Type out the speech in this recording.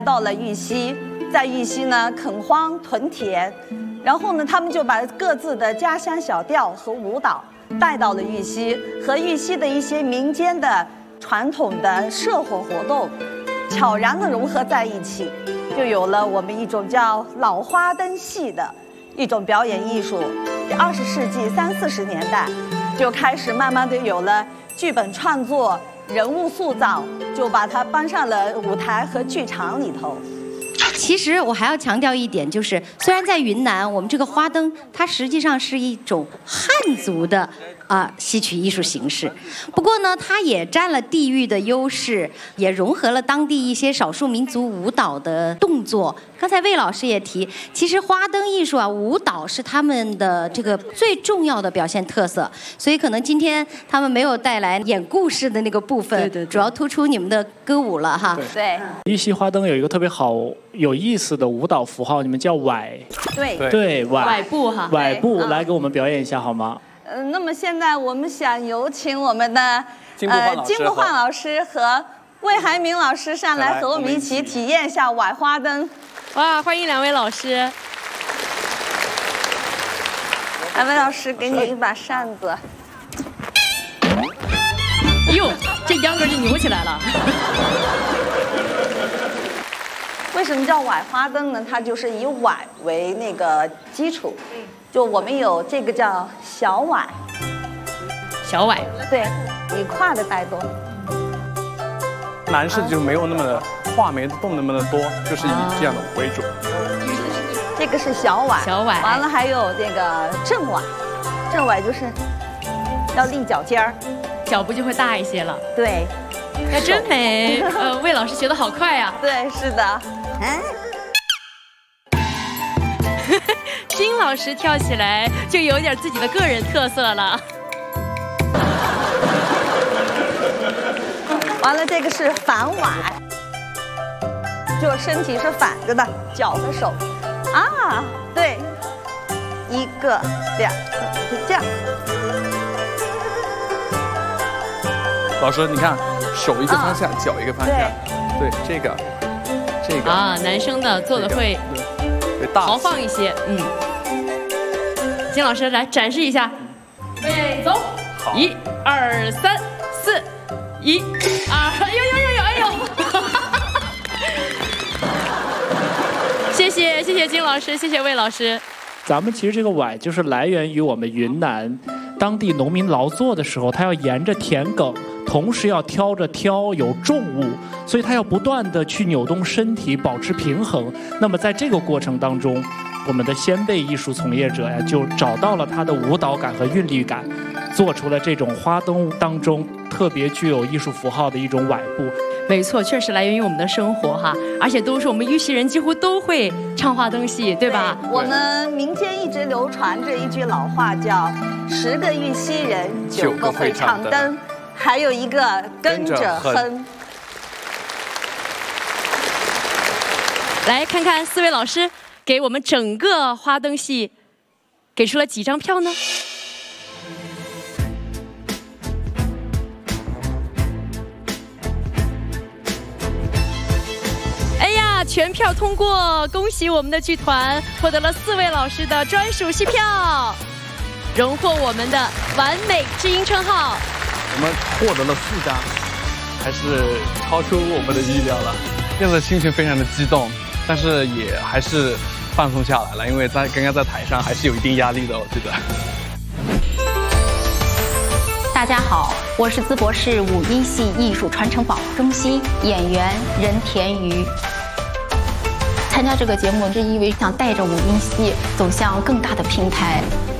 到了玉溪，在玉溪呢垦荒屯田，然后呢他们就把各自的家乡小调和舞蹈带到了玉溪，和玉溪的一些民间的传统的社会活动悄然地融合在一起，就有了我们一种叫老花灯戏的一种表演艺术。20世纪30、40年代就开始慢慢的有了剧本创作、人物塑造，就把它搬上了舞台和剧场里头。 其实我还要强调一点，就是虽然在云南，我们这个花灯它实际上是一种汉族的戏曲艺术形式，不过呢，它也占了地域的优势，也融合了当地一些少数民族舞蹈的动作。刚才魏老师也提，其实花灯艺术舞蹈是他们的这个最重要的表现特色，所以可能今天他们没有带来演故事的那个部分，对，主要突出你们的歌舞了哈。 对， 玉溪花灯有一个特别好有意思的舞蹈符号，你们叫崴。对， 崴步哈。 崴步，来给我们表演一下好吗？ 那么现在我们想有请我们的金不换老师和魏海明老师上来和我们一起体验一下崴花灯。 哇，欢迎2位老师。 来，魏老师，给你一把扇子。 哎呦，这秧歌就扭起来了。 为什么叫崴花灯呢？它就是以崴为那个基础，就我们有这个叫小崴， 小崴， 对，以胯的带动。 男士就没有那么的胯没动那么的多，就是以这样的为主。 这个是小崴，完了还有这个正崴，正崴就是要立脚尖儿， 脚步就会大一些了。 对， 哎，真美。魏老师学得好快呀。 对，是的。 金老师跳起来就有点自己的个人特色了。 完了，这个是反崴，就身体是反着的，脚和手，对，1个、2个，就这样。 老师，你看，手一个方向，脚一个方向，对，这个男生的做的会豪放一些，金老师来展示一下，预备走，1、2、3、4。1、2，哎呦！谢谢金老师，谢谢魏老师。 咱们其实这个崴就是来源于我们云南当地农民劳作的时候，他要沿着田埂，同时要挑有重物，所以他要不断的去扭动身体，保持平衡。那么在这个过程当中，我们的先辈艺术从业者呀，就找到了他的舞蹈感和韵律感，做出了这种花灯当中特别具有艺术符号的一种崴步。 没错，确实来源于我们的生活哈，而且都是我们玉溪人几乎都会唱花灯戏，对吧？ 我们民间一直流传着一句老话，叫10个玉溪人9个会唱灯，还有一个跟着哼。 来看看4位老师给我们整个花灯戏给出了几张票呢？全票通过，恭喜我们的剧团获得了4位老师的专属戏票，荣获我们的完美知音称号。 我们获得了4张，还是超出我们的意料了。现在心情非常的激动，但是也还是放松下来了，因为刚刚在台上还是有一定压力的，我觉得。 大家好，我是淄博市武音戏艺术传承保护中心演员任田瑜。参加这个节目是因为想带着武音戏走向更大的平台。